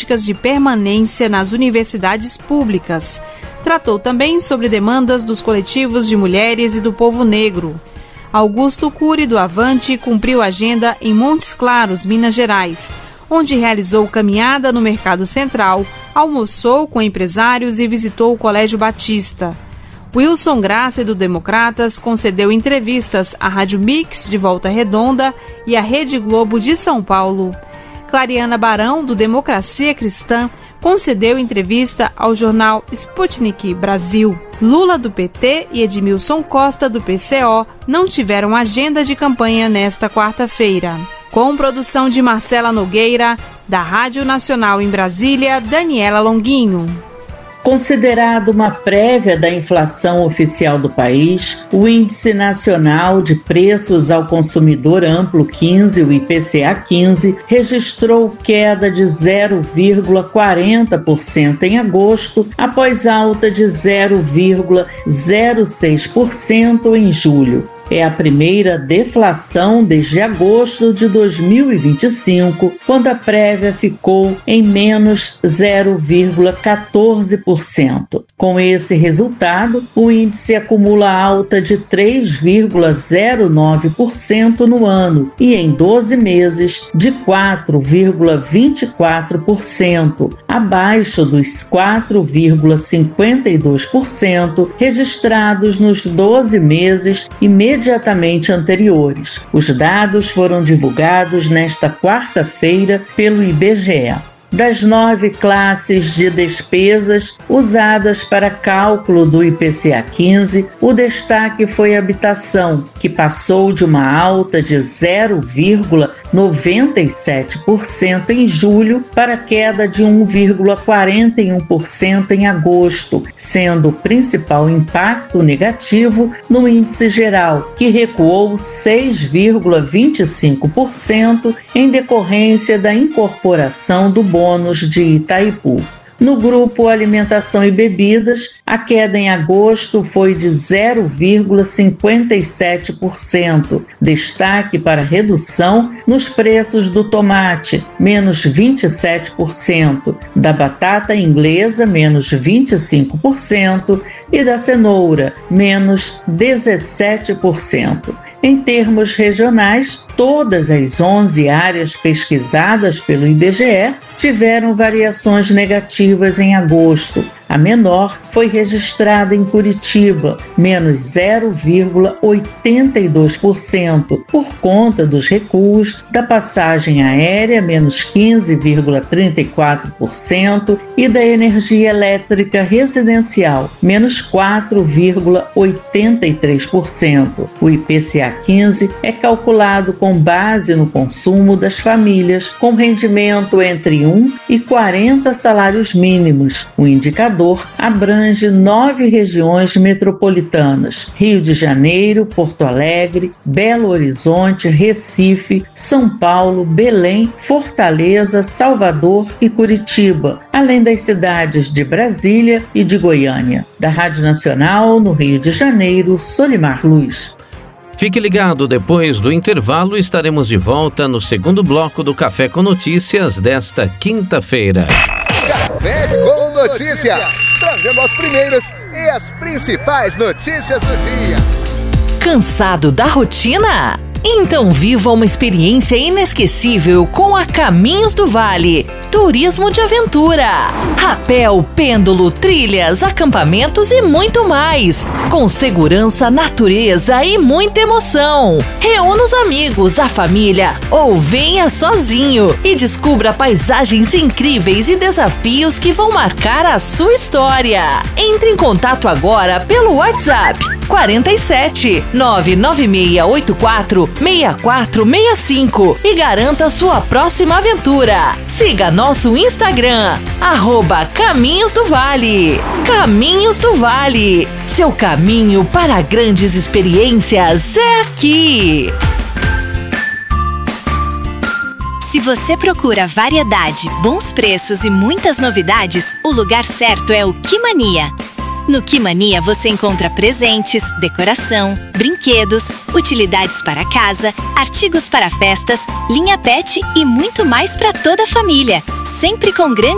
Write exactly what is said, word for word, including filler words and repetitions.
políticas de permanência nas universidades públicas. Tratou também sobre demandas dos coletivos de mulheres e do povo negro. Augusto Cury, do Avante, cumpriu agenda em Montes Claros, Minas Gerais, onde realizou caminhada no Mercado Central, almoçou com empresários e visitou o Colégio Batista. Wilson Graça, do Democratas, concedeu entrevistas à Rádio Mix de Volta Redonda e à Rede Globo de São Paulo. Clariana Barão, do Democracia Cristã, concedeu entrevista ao jornal Sputnik Brasil. Lula, do P T, e Edmilson Costa, do P C O, não tiveram agenda de campanha nesta quarta-feira. Com produção de Marcela Nogueira, da Rádio Nacional em Brasília, Daniela Longuinho. Considerado uma prévia da inflação oficial do país, o Índice Nacional de Preços ao Consumidor Amplo quinze, o I P C A quinze, registrou queda de zero vírgula quarenta por cento em agosto, após alta de zero vírgula zero seis por cento em julho. É a primeira deflação desde agosto de dois mil e vinte e cinco, quando a prévia ficou em menos zero vírgula quatorze por cento. Com esse resultado, o índice acumula alta de três vírgula zero nove por cento no ano e em doze meses de quatro vírgula vinte e quatro por cento, abaixo dos quatro vírgula cinquenta e dois por cento registrados nos doze meses imediatamente imediatamente anteriores. Os dados foram divulgados nesta quarta-feira pelo I B G E. Das nove classes de despesas usadas para cálculo do I P C A quinze, o destaque foi a habitação, que passou de uma alta de zero vírgula noventa e sete por cento em julho para queda de um vírgula quarenta e um por cento em agosto, sendo o principal impacto negativo no índice geral, que recuou seis vírgula vinte e cinco por cento em decorrência da incorporação do bônus de Itaipu. No grupo Alimentação e Bebidas, a queda em agosto foi de zero vírgula cinquenta e sete por cento. Destaque para redução nos preços do tomate, menos vinte e sete por cento, da batata inglesa, menos vinte e cinco por cento, e da cenoura, menos dezessete por cento. Em termos regionais, todas as onze áreas pesquisadas pelo I B G E tiveram variações negativas em agosto. A menor foi registrada em Curitiba, menos zero vírgula oitenta e dois por cento, por conta dos recuos da passagem aérea, menos quinze vírgula trinta e quatro por cento, e da energia elétrica residencial, menos quatro vírgula oitenta e três por cento. O I P C A quinze é calculado com base no consumo das famílias com rendimento entre um e quarenta salários mínimos. O indicador abrange nove regiões metropolitanas: Rio de Janeiro, Porto Alegre, Belo Horizonte, Recife, São Paulo, Belém, Fortaleza, Salvador e Curitiba, além das cidades de Brasília e de Goiânia. Da Rádio Nacional, no Rio de Janeiro, Solimar Luz. Fique ligado, depois do intervalo estaremos de volta no segundo bloco do Café com Notícias desta quinta-feira. Café com Notícias, trazendo as primeiras e as principais notícias do dia. Cansado da rotina? Então viva uma experiência inesquecível com a Caminhos do Vale. Turismo de aventura, rapel, pêndulo, trilhas, acampamentos e muito mais. Com segurança, natureza e muita emoção. Reúna os amigos, a família ou venha sozinho e descubra paisagens incríveis e desafios que vão marcar a sua história. Entre em contato agora pelo WhatsApp quarenta e sete, nove nove seis oito quatro, seis quatro seis cinco e garanta sua próxima aventura. Siga nosso Instagram, arroba Caminhos do Vale. Caminhos do Vale, seu caminho para grandes experiências é aqui. Se você procura variedade, bons preços e muitas novidades, o lugar certo é o Que Mania. No Que Mania você encontra presentes, decoração, brinquedos, utilidades para casa, artigos para festas, linha pet e muito mais para toda a família, sempre com grande